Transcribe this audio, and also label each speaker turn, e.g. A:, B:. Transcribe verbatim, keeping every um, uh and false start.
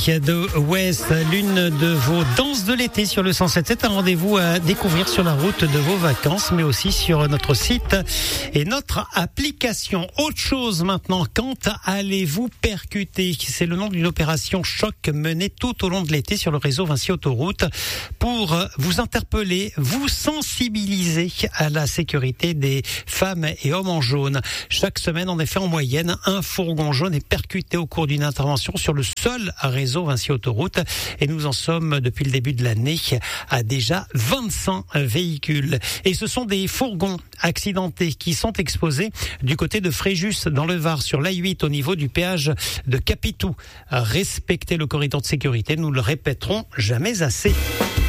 A: de West, l'une de vos danses de l'été sur le cent sept sept, un rendez-vous à découvrir sur la route de vos vacances, mais aussi sur notre site et notre application. Autre chose maintenant, quand allez-vous percuter? C'est le nom d'une opération choc menée tout au long de l'été sur le réseau Vinci Autoroute pour vous interpeller, vous sensibiliser à la sécurité des femmes et hommes en jaune. Chaque semaine, en effet, en moyenne, un fourgon jaune est percuté au cours d'une intervention sur le seul réseau Vinci Autoroute, et nous en sommes depuis le début de l'année à déjà vingt-cinq véhicules. Et ce sont des fourgons accidentés qui sont exposés du côté de Fréjus dans le Var sur l'A huit au niveau du péage de Capitou. Respectez le corridor de sécurité, nous le répéterons jamais assez.